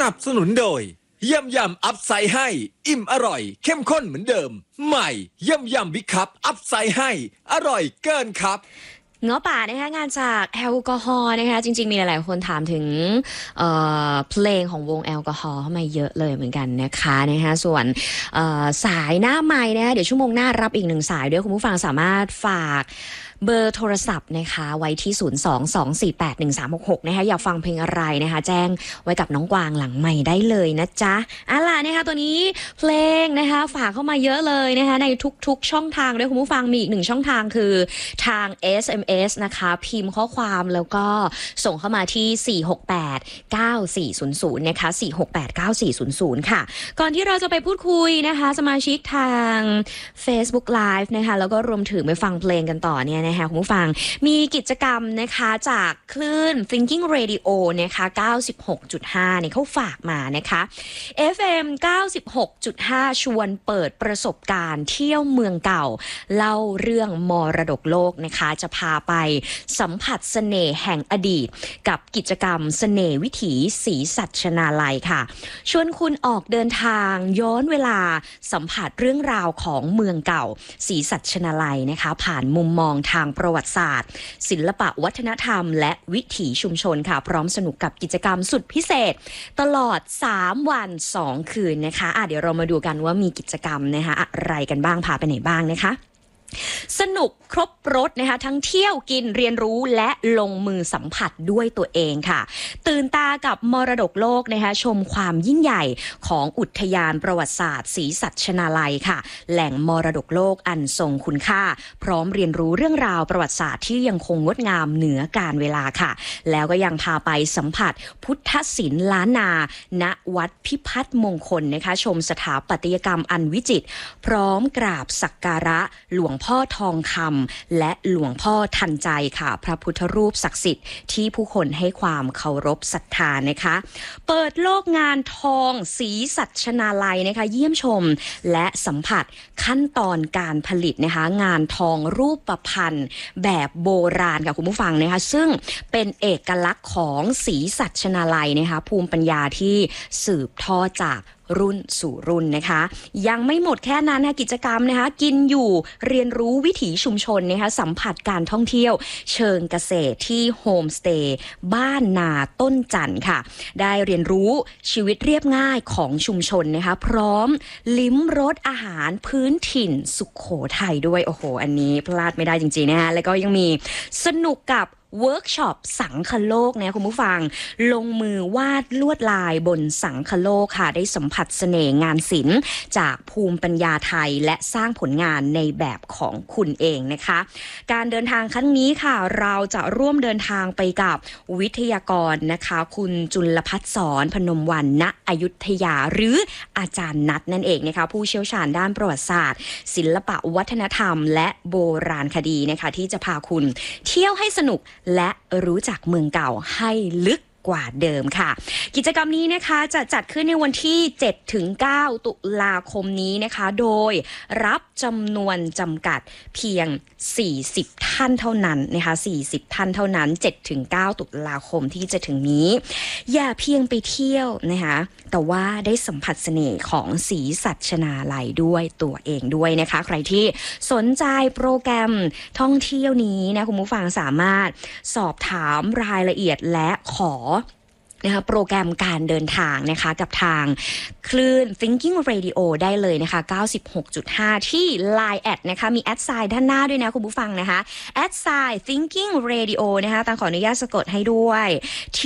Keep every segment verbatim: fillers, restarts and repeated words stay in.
นับสนุนโดยยำยำอัพไซด์ให้อิ่มอร่อยเข้มข้นเหมือนเดิมใหม่ยำยำบิ๊กคัพอัพไซด์ให้อร่อยเกินครับเงาะป่านะคะงานจากแอลกอฮอล์นะคะจริงๆมีหลายๆคนถามถึง เอ่อ เพลงของวงแอลกอฮอล์เข้ามาเยอะเลยเหมือนกันนะคะนะคะส่วนสายหน้าไมค์นะคะเดี๋ยวชั่วโมงหน้ารับอีกหนึ่งสายด้วยคุณผู้ฟังสามารถฝากเบอร์โทรศัพท์นะคะไว้ที่ศูนย์ สอง สอง สี่ แปด หนึ่ง สาม หก หกนะคะอยากฟังเพลงอะไรนะคะแจ้งไว้กับน้องกวางหลังไมค์ได้เลยนะจ๊ะอ่ะล่ะนะคะตัวนี้เพลงนะคะฝากเข้ามาเยอะเลยนะคะในทุกๆช่องทางด้วยคุณผู้ฟังมีอีกหนึ่งช่องทางคือทาง เอส เอ็ม เอส นะคะพิมพ์ข้อความแล้วก็ส่งเข้ามาที่สี่ หก แปด เก้า สี่ ศูนย์ ศูนย์นะคะสี่ หก แปด เก้า สี่ ศูนย์ ศูนย์ค่ะก่อนที่เราจะไปพูดคุยนะคะสมาชิกทาง Facebook Live นะคะแล้วก็รวมถึงไปฟังเพลงกันต่อเนี่ยนะคะคุณผู้ฟังมีกิจกรรมนะคะจากคลื่น Thinking Radio นะคะเก้าสิบหกจุดห้าเนี่ยเขาฝากมานะคะ เอฟ เอ็ม เก้าสิบหกจุดห้า ชวนเปิดประสบการณ์เที่ยวเมืองเก่าเล่าเรื่องมรดกโลกนะคะจะพาไปสัมผัสเสน่ห์แห่งอดีตกับกิจกรรมเสน่ห์วิถีศรีสัชนาลัยค่ะชวนคุณออกเดินทางย้อนเวลาสัมผัสเรื่องราวของเมืองเก่าศรีสัชนาลัยนะคะผ่านมุมมองทางประวัติศาสตร์ศิลปะวัฒนธรรมและวิถีชุมชนค่ะพร้อมสนุกกับกิจกรรมสุดพิเศษตลอดสามวันสองคืนนะคะอ่ะเดี๋ยวเรามาดูกันว่ามีกิจกรรมนะคะอะไรกันบ้างพาไปไหนบ้างนะคะสนุกครบรถนะคะทั้งเที่ยวกินเรียนรู้และลงมือสัมผัสด้วยตัวเองค่ะตื่นตากับมรดกโลกนะคะชมความยิ่งใหญ่ของอุทยานประวัติศาสตร์ศรีสัชนาลัยค่ะแหล่งมรดกโลกอันทรงคุณค่าพร้อมเรียนรู้เรื่องราวประวัติศาสตร์ที่ยังคงงดงามเหนือกาลเวลาค่ะแล้วก็ยังพาไปสัมผัสพุทธศิลป์ล้านนาณวัดพิพัฒน์มงคลนะคะชมสถาปัตยกรรมอันวิจิตรพร้อมกราบสักการะหลวงพ่อทองคำและหลวงพ่อทันใจค่ะพระพุทธรูปศักดิ์สิทธิ์ที่ผู้คนให้ความเคารพศรัทธานะคะเปิดโลกงานทองศรีสัชนาลัยนะคะเยี่ยมชมและสัมผัสขั้นตอนการผลิตนะคะงานทองรูปประพันธ์แบบโบราณค่ะคุณผู้ฟังนะคะซึ่งเป็นเอกลักษณ์ของศรีสัชนาลัยนะคะภูมิปัญญาที่สืบทอดจากรุ่นสู่รุ่นนะคะยังไม่หมดแค่นั้นนะกิจกรรมนะคะกินอยู่เรียนรู้วิถีชุมชนนะคะสัมผัสการท่องเที่ยวเชิงเกษตรที่โฮมสเตย์บ้านนาต้นจันทร์ค่ะได้เรียนรู้ชีวิตเรียบง่ายของชุมชนนะคะพร้อมลิ้มรสอาหารพื้นถิ่นสุโขทัยด้วยโอ้โหอันนี้พลาดไม่ได้จริงๆนะคะแล้วก็ยังมีสนุกกับเวิร์กช็อปสังคโลกนะคุณผู้ฟังลงมือวาดลวดลายบนสังคโลกค่ะได้สัมผัสเสน่ห์งานศิลป์จากภูมิปัญญาไทยและสร้างผลงานในแบบของคุณเองนะคะการเดินทางครั้งนี้ค่ะเราจะร่วมเดินทางไปกับวิทยากรนะคะคุณจุลภัทรสอนพนมวรรณณอยุธยาหรืออาจารย์นัทนั่นเองนะคะผู้เชี่ยวชาญด้านประวัติศาสตร์ศิลปะวัฒนธรรมและโบราณคดีนะคะที่จะพาคุณเที่ยวให้สนุกและรู้จักเมืองเก่าให้ลึกกว่าเดิมค่ะกิจกรรมนี้นะคะจะจัดขึ้นในวันที่ เจ็ดถึงเก้า ตุลาคมนี้นะคะโดยรับจำนวนจำกัดเพียงสี่สิบท่านเท่านั้นนะคะสี่สิบท่านเท่านั้น เจ็ดถึงเก้า ตุลาคมที่จะถึงนี้อย่าเพียงไปเที่ยวนะคะแต่ว่าได้สัมผัสเสน่ห์ของศรีสัชนาลัยด้วยตัวเองด้วยนะคะใครที่สนใจโปรแกรมท่องเที่ยวนี้นะคุณผู้ฟังสามารถสอบถามรายละเอียดและขอนะคะโปรแกรมการเดินทางนะคะกับทางคลื่น Thinking Radio ได้เลยนะคะ เก้าสิบหกจุดห้า ที่ ไลน์ แอดนะคะมีแอดไซน์ด้านหน้าด้วยนะคุณผู้ฟังนะคะแอดไซน์ Thinking Radio นะคะตังขออนุญาตสะกดให้ด้วย T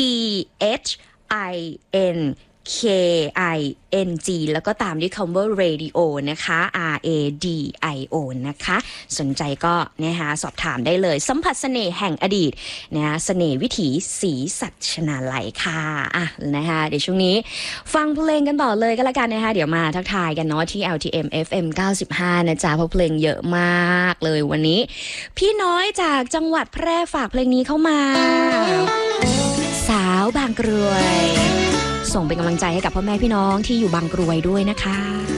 H I N K I N G แล้วก็ตามด้วยคำว่า radio นะคะ R A D I O นะคะสนใจก็นะคะสอบถามได้เลยสัมผัสเสน่ห์แห่งอดีตนะคะเสน่ห์วิถีศรีสัชนาลัยค่ะอ่ะนะคะเดี๋ยวช่วงนี้ฟังเพลงกันต่อเลยก็แล้วกันนะคะเดี๋ยวมาทักทายกันเนาะที่ แอล ที เอ็ม เอฟ เอ็ม เก้าสิบห้า นะจ๊ะเพราะเพลงเยอะมากเลยวันนี้พี่น้อยจากจังหวัดแพร่ฝากเพลงนี้เข้ามาสาวบางกรวยส่งเป็นกำลังใจให้กับพ่อแม่พี่น้องที่อยู่บางกรวยด้วยนะคะ